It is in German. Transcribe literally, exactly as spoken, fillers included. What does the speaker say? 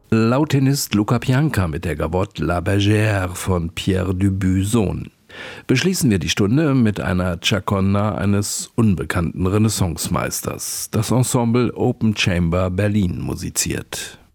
Lautenist Luca Pianka mit der Gavotte La Bergère von Pierre Dubuisson. Beschließen wir die Stunde mit einer Chaconda eines unbekannten Renaissancemeisters. Das Ensemble Open Chamber Berlin musiziert.